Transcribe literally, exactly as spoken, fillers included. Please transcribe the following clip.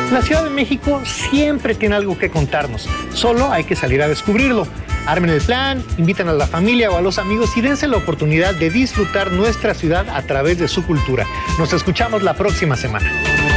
La Ciudad de México siempre tiene algo que contarnos, solo hay que salir a descubrirlo. Armen el plan, inviten a la familia o a los amigos y dense la oportunidad de disfrutar nuestra ciudad a través de su cultura. Nos escuchamos la próxima semana.